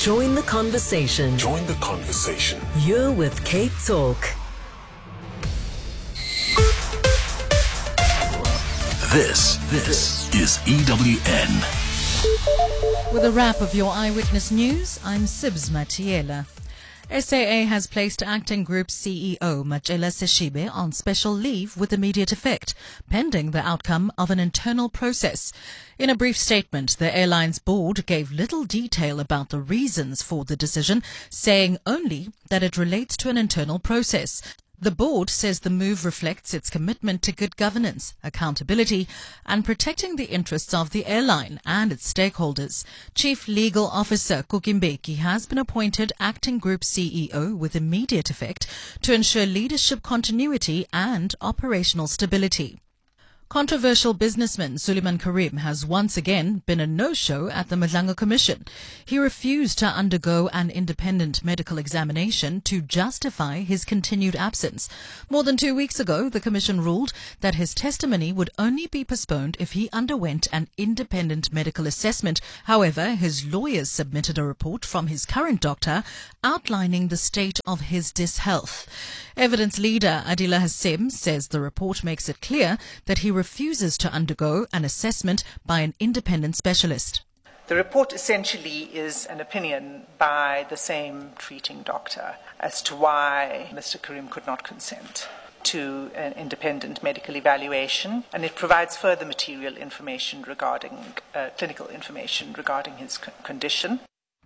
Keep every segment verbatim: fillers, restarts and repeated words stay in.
Join the conversation. Join the conversation. You're with Cape Talk. This, this is E W N. With a wrap of your Eyewitness News, I'm Sibs Matiela. S A A has placed Acting Group C E O Matshela Seshibe on special leave with immediate effect, pending the outcome of an internal process. In a brief statement, the airline's board gave little detail about the reasons for the decision, saying only that it relates to an internal process. The board says the move reflects its commitment to good governance, accountability, and protecting the interests of the airline and its stakeholders. Chief Legal Officer Kukimbeki has been appointed Acting Group C E O with immediate effect to ensure leadership continuity and operational stability. Controversial businessman Suleiman Karim has once again been a no-show at the Madlanga Commission. He refused to undergo an independent medical examination to justify his continued absence. More than two weeks ago, the Commission ruled that his testimony would only be postponed if he underwent an independent medical assessment. However, his lawyers submitted a report from his current doctor outlining the state of his dishealth. Evidence leader Adila Hassem says the report makes it clear that he refuses to undergo an assessment by an independent specialist. The report essentially is an opinion by the same treating doctor as to why Mister Karim could not consent to an independent medical evaluation, and it provides further material information regarding, uh, clinical information regarding his c- condition.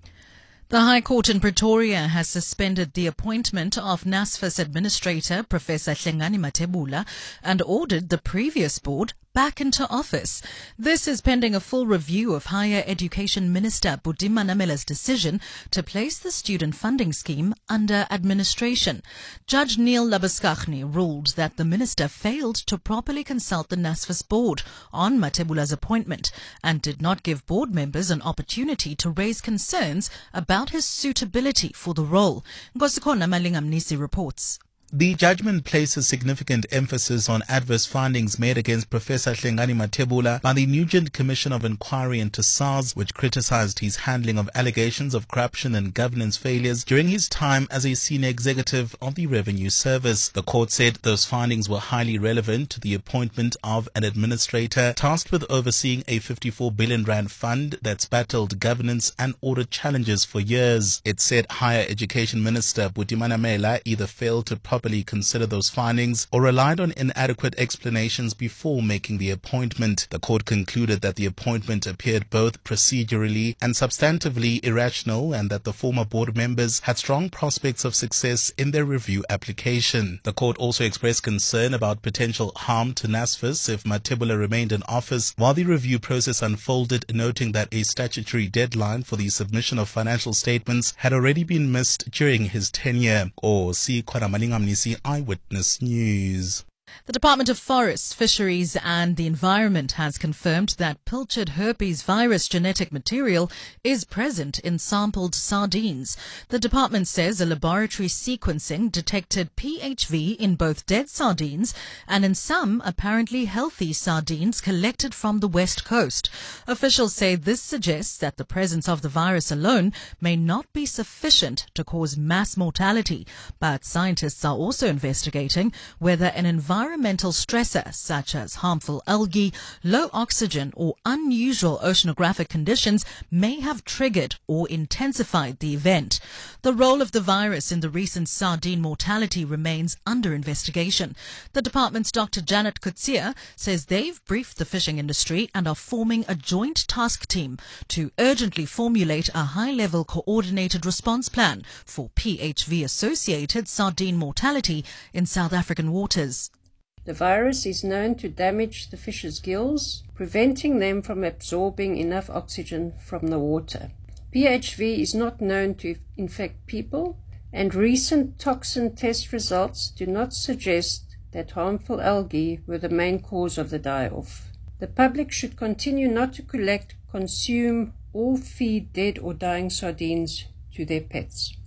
The High Court in Pretoria has suspended the appointment of NSFAS Administrator Professor Hlengani Mathebula and ordered the previous board back into office. This is pending a full review of Higher Education Minister Buti Manamela's decision to place the student funding scheme under administration. Judge Neil Labuskaghni ruled that the minister failed to properly consult the NSFAS board on Mathebula's appointment and did not give board members an opportunity to raise concerns about his suitability for the role. Nkosikhona Malingamnisi reports. The judgment places significant emphasis on adverse findings made against Professor Hlengani Mathebula by the Nugent Commission of Inquiry into SARS, which criticized his handling of allegations of corruption and governance failures during his time as a senior executive of the Revenue Service. The court said those findings were highly relevant to the appointment of an administrator tasked with overseeing a fifty-four billion rand fund that's battled governance and audit challenges for years. It said Higher Education Minister Buti Manamela either failed to properly consider those findings or relied on inadequate explanations before making the appointment. The court concluded that the appointment appeared both procedurally and substantively irrational and that the former board members had strong prospects of success in their review application. The court also expressed concern about potential harm to NSFAS if Mathebula remained in office while the review process unfolded, noting that a statutory deadline for the submission of financial statements had already been missed during his tenure. Or see Kwara Eyewitness News. The Department of Forests, Fisheries and the Environment has confirmed that pilchard herpes virus genetic material is present in sampled sardines. The department says a laboratory sequencing detected P H V in both dead sardines and in some apparently healthy sardines collected from the West Coast. Officials say this suggests that the presence of the virus alone may not be sufficient to cause mass mortality, but scientists are also investigating whether an environmental Environmental stressor such as harmful algae, low oxygen or unusual oceanographic conditions may have triggered or intensified the event. The role of the virus in the recent sardine mortality remains under investigation. The department's Doctor Janet Kutsia says they've briefed the fishing industry and are forming a joint task team to urgently formulate a high-level coordinated response plan for P H V-associated sardine mortality in South African waters. The virus is known to damage the fish's gills, preventing them from absorbing enough oxygen from the water. P H V is not known to infect people, and recent toxin test results do not suggest that harmful algae were the main cause of the die-off. The public should continue not to collect, consume, or feed dead or dying sardines to their pets.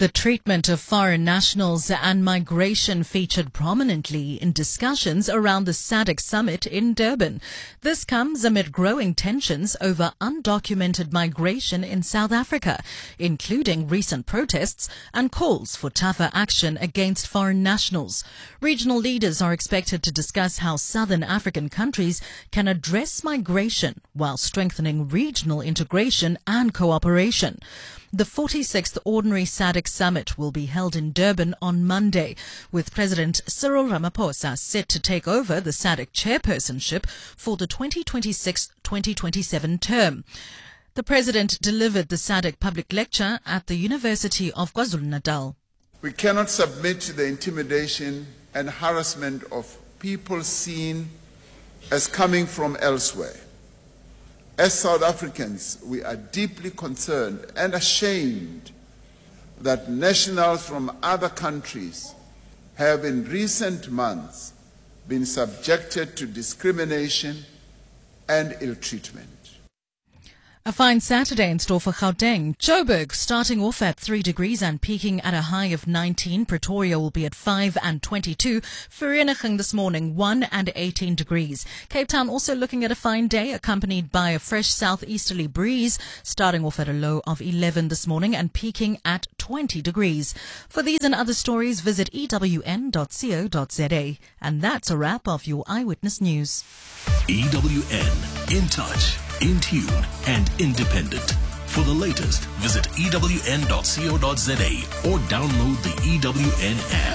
The treatment of foreign nationals and migration featured prominently in discussions around the S A D C summit in Durban. This comes amid growing tensions over undocumented migration in South Africa, including recent protests and calls for tougher action against foreign nationals. Regional leaders are expected to discuss how southern African countries can address migration while strengthening regional integration and cooperation. The forty-sixth Ordinary S A D C Summit will be held in Durban on Monday, with President Cyril Ramaphosa set to take over the S A D C chairpersonship for the twenty twenty-six twenty twenty-seven term. The President delivered the S A D C public lecture at the University of KwaZulu-Natal. We cannot submit to the intimidation and harassment of people seen as coming from elsewhere. As South Africans, we are deeply concerned and ashamed that nationals from other countries have in recent months been subjected to discrimination and ill treatment. A fine Saturday in store for Gauteng. Joburg starting off at three degrees and peaking at a high of nineteen. Pretoria will be at five and twenty-two. Vereeniging this morning one and eighteen degrees. Cape Town also looking at a fine day accompanied by a fresh southeasterly breeze, starting off at a low of eleven this morning and peaking at twenty degrees. For these and other stories, visit e w n dot co dot z a. And that's a wrap of your Eyewitness News. E W N, in touch, in tune, and independent. For the latest, visit e w n dot co dot z a or download the E W N app.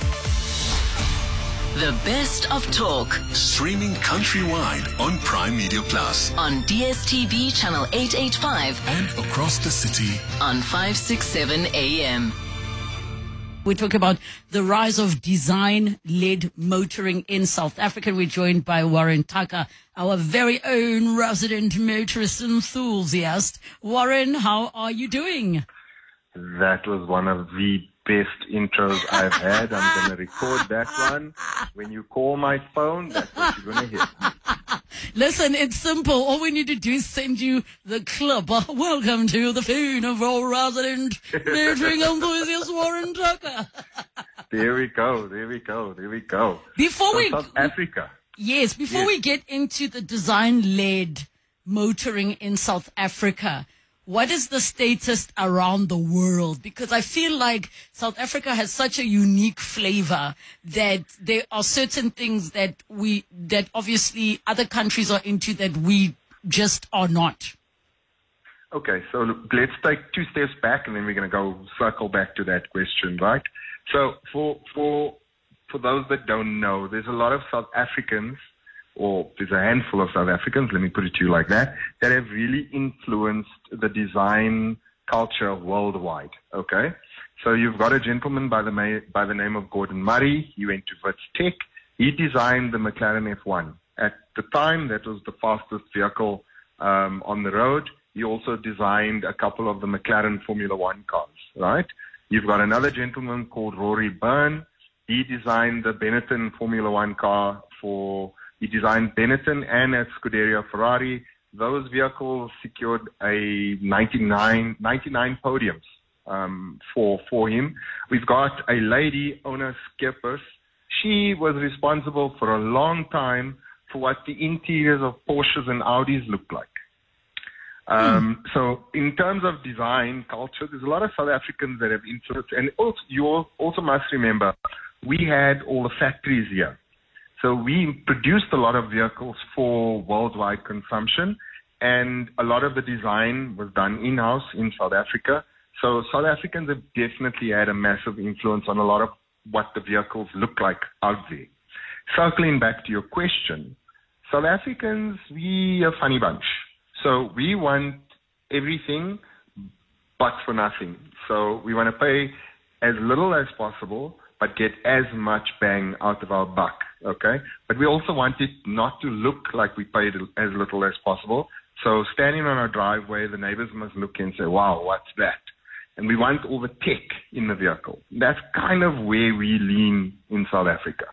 The best of talk. Streaming countrywide on Prime Media Plus. On D S T V channel eight eighty-five. And across the city on five sixty-seven A M. We talk about the rise of design-led motoring in South Africa. We're joined by Warren Tucker, our very own resident motorist enthusiast. Warren, how are you doing? That was one of the best intros I've had. I'm going to record that one. When you call my phone, that's what you're going to hear. Listen, it's simple. All we need to do is send you the clip. Uh, welcome to the phone of our resident motoring enthusiast, Warren Tucker. There we go. There we go. There we go. Before so we South Africa. Yes, before yes. we get into the design-led motoring in South Africa, what is the status around the world? Because I feel like South Africa has such a unique flavor that there are certain things that we, that obviously other countries are into that we just are not. Okay, so let's take two steps back and then we're going to go circle back to that question, right? So for, for, for those that don't know, there's a lot of South Africans, or there's a handful of South Africans, let me put it to you like that, that have really influenced the design culture worldwide, okay? So you've got a gentleman by the by the name of Gordon Murray. He went to Wits Tech. He designed the McLaren F one. At the time, that was the fastest vehicle um, on the road. He also designed a couple of the McLaren Formula One cars, right? You've got another gentleman called Rory Byrne. He designed the Benetton Formula One car for... He designed Benetton and at Scuderia Ferrari. Those vehicles secured a ninety-nine, ninety-nine podiums um, for for him. We've got a lady, Ona Skeppers. She was responsible for a long time for what the interiors of Porsches and Audis look like. Um, mm. So in terms of design culture, there's a lot of South Africans that have influenced. And also, you also must remember, we had all the factories here. So we produced a lot of vehicles for worldwide consumption, and a lot of the design was done in-house in South Africa. So South Africans have definitely had a massive influence on a lot of what the vehicles look like out there. Circling back to your question, South Africans, we are a funny bunch. So we want everything but for nothing. So we want to pay as little as possible, but get as much bang out of our buck. Okay, but we also want it not to look like we paid as little as possible. So standing on our driveway, the neighbors must look and say, wow, what's that? And we want all the tech in the vehicle. That's kind of where we lean in South Africa.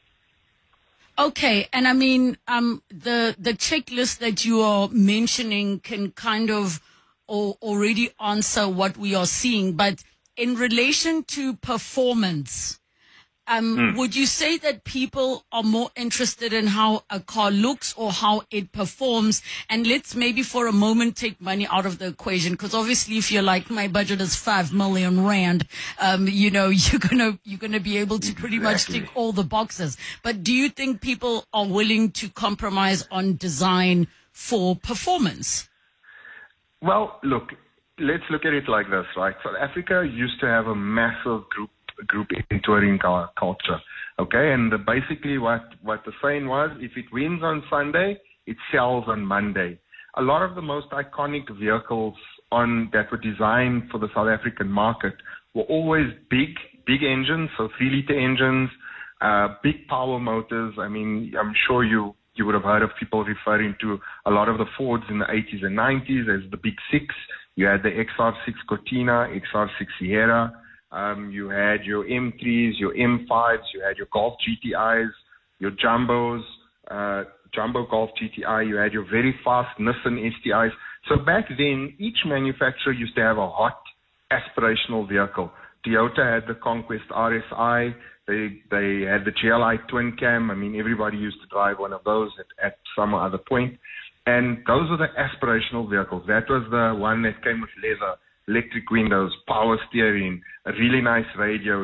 Okay, and I mean, um, the the checklist that you are mentioning can kind of or, already answer what we are seeing, but in relation to performance, um, Mm. would you say that people are more interested in how a car looks or how it performs? And let's maybe for a moment take money out of the equation, because obviously if you're like, my budget is five million rand, um, you know, you're gonna you're gonna be able to pretty much Exactly. tick all the boxes. But do you think people are willing to compromise on design for performance? Well, look, let's look at it like this, right? South Africa used to have a massive group group in touring car culture, okay? And the, basically what, what the saying was, if it wins on Sunday, it sells on Monday. A lot of the most iconic vehicles on that were designed for the South African market were always big, big engines, so three-liter engines, uh, big power motors. I mean, I'm sure you you would have heard of people referring to a lot of the Fords in the eighties and nineties as the Big Six. You had the X R six Cortina, X R six Sierra. Um, you had your M threes, your M fives, you had your Golf G T Is, your Jumbos, uh, Jumbo Golf G T I, you had your very fast Nissan S T Is. So back then, each manufacturer used to have a hot aspirational vehicle. Toyota had the Conquest R S I, they they had the G L I Twin Cam. I mean, everybody used to drive one of those at, at some other point. And those were the aspirational vehicles. That was the one that came with leather, electric windows, power steering, a really nice radio.